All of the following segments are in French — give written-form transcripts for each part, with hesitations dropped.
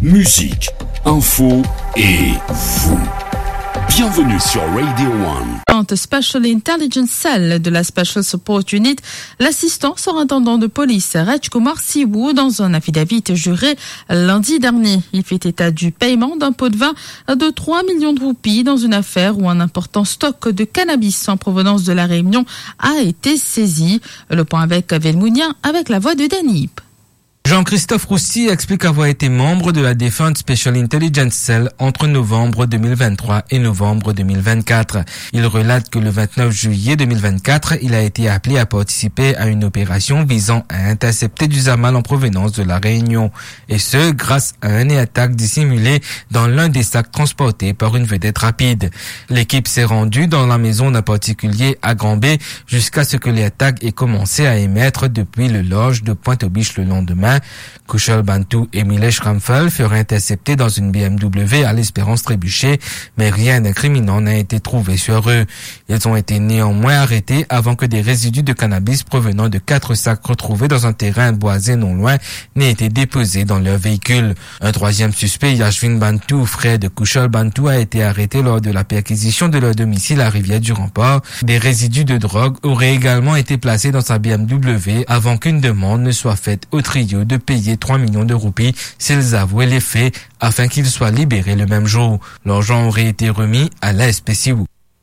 musique, info et vous. Bienvenue sur Radio One. Special Intelligence Cell de la Special Support Unit, l'assistant surintendant de police Rajkumar Siwu dans un affidavit juré lundi dernier. Il fait état du paiement d'un pot de vin de 3 millions de roupies dans une affaire où un important stock de cannabis en provenance de la Réunion a été saisi. Le point avec Velmounia avec la voix de Danip. Jean-Christophe Roussy explique avoir été membre de la défunte Special Intelligence Cell entre novembre 2023 et novembre 2024. Il relate que le 29 juillet 2024, il a été appelé à participer à une opération visant à intercepter du zamal en provenance de la Réunion. Et ce, grâce à un attaque dissimulé dans l'un des sacs transportés par une vedette rapide. L'équipe s'est rendue dans la maison d'un particulier à Grand-Bay jusqu'à ce que les attaques aient commencé à émettre depuis le lodge de Pointe-aux-Biches le lendemain. Kushal Bantu et Milesh Ramphal furent interceptés dans une BMW à l'Espérance Trébuchet, mais rien d'incriminant n'a été trouvé sur eux. Ils ont été néanmoins arrêtés avant que des résidus de cannabis provenant de 4 sacs retrouvés dans un terrain boisé non loin n'aient été déposés dans leur véhicule. Un troisième suspect, Yashvin Bantu, frère de Kushal Bantu, a été arrêté lors de la perquisition de leur domicile à Rivière-du-Rempart. Des résidus de drogue auraient également été placés dans sa BMW avant qu'une demande ne soit faite au trio de payer 3 millions de roupies s'ils avouaient les faits afin qu'ils soient libérés le même jour. L'argent aurait été remis à la SPCU.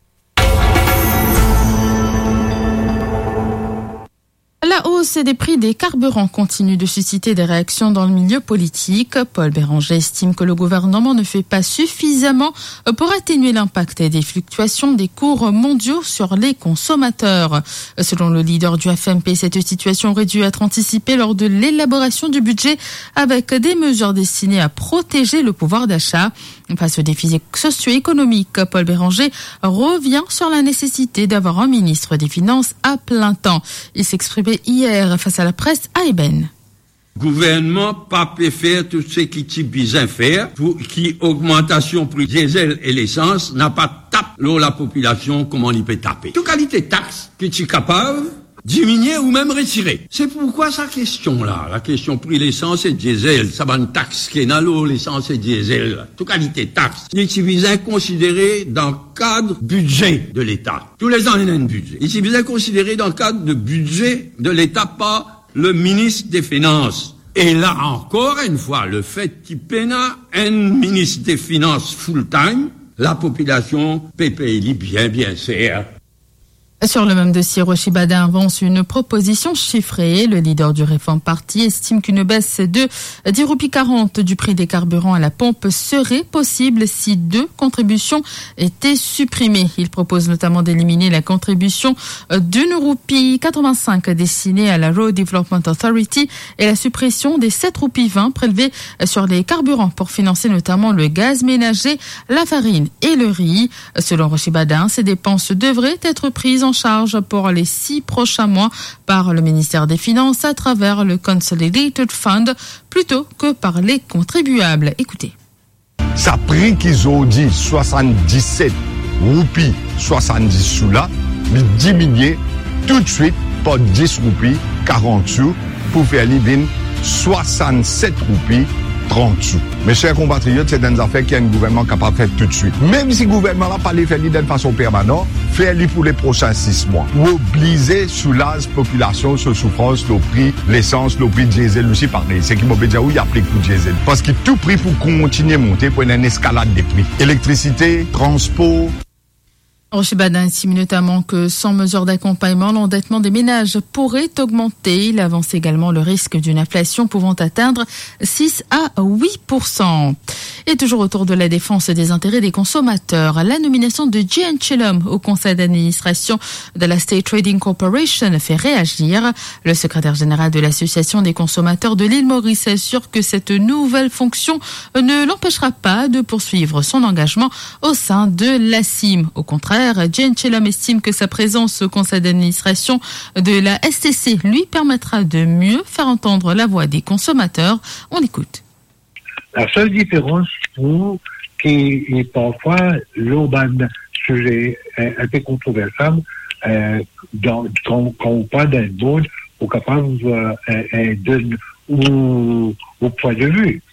La hausse des prix des carburants continue de susciter des réactions dans le milieu politique. Paul Béranger estime que le gouvernement ne fait pas suffisamment pour atténuer l'impact des fluctuations des cours mondiaux sur les consommateurs. Selon le leader du FMP, cette situation aurait dû être anticipée lors de l'élaboration du budget avec des mesures destinées à protéger le pouvoir d'achat. Face aux défis socio-économiques, Paul Béranger revient sur la nécessité d'avoir un ministre des Finances à plein temps. Il s'exprimait hier face à la presse à Eben. Gouvernement pas peut faire tout ce qui besoin faire pour qui augmentation prix diesel et l'essence n'a pas tapé la population comment il peut taper. Toute qualité taxe qui est capable diminuer ou même retirer. C'est pourquoi sa question-là, la question prix l'essence et diesel, ça va une taxe qui est dans l'eau, l'essence et diesel, toute qualité taxe. Il est bien considéré dans le cadre budget de l'État. Tous les ans, il y a un budget. Il est bien considéré dans le cadre de budget de l'État par le ministre des Finances. Et là encore une fois, le fait qu'il peine un ministre des Finances full-time, la population peut payer bien cher. Sur le même dossier, Rochi Badin avance une proposition chiffrée. Le leader du Reform Party estime qu'une baisse de 10 roupies 40 du prix des carburants à la pompe serait possible si 2 contributions étaient supprimées. Il propose notamment d'éliminer la contribution d'1 roupie 85 destinée à la Road Development Authority et la suppression des 7 roupies 20 prélevées sur les carburants pour financer notamment le gaz ménager, la farine et le riz. Selon Rochi Badin, ces dépenses devraient être prises en charge pour les 6 prochains mois par le ministère des Finances à travers le Consolidated Fund plutôt que par les contribuables. Écoutez. Ça prix qu'ils ont dit 77 roupies 70 sous là, mais diminuer tout de suite par 10 roupies 40 sous pour faire livrer 67 roupies 30 sous. Mes chers compatriotes, c'est des affaires qu'il y a un gouvernement capable de faire tout de suite. Même si le gouvernement n'a pas les fait de façon permanente, faire-le pour les prochains 6 mois. Obliger sous l'âge population sur souffrance, le prix, l'essence, le prix diesel aussi pareil. C'est qui m'a dit où il y a pris pour diesel. Parce que tout prix pour continuer à monter pour une escalade des prix. Électricité, transport. Rochi Badin estime notamment que sans mesure d'accompagnement, l'endettement des ménages pourrait augmenter. Il avance également le risque d'une inflation pouvant atteindre 6 à 8%. Et toujours autour de la défense des intérêts des consommateurs, la nomination de Gian Chillum au conseil d'administration de la State Trading Corporation fait réagir. Le secrétaire général de l'association des consommateurs de l'île Maurice assure que cette nouvelle fonction ne l'empêchera pas de poursuivre son engagement au sein de l'ACIM. Au contraire, Gian Chillum estime que sa présence au conseil d'administration de la STC lui permettra de mieux faire entendre la voix des consommateurs. On écoute. La seule différence pour qui est parfois l'urbain sujet un peu controversé quand on parle d'un board ou capable d'un au point de vue.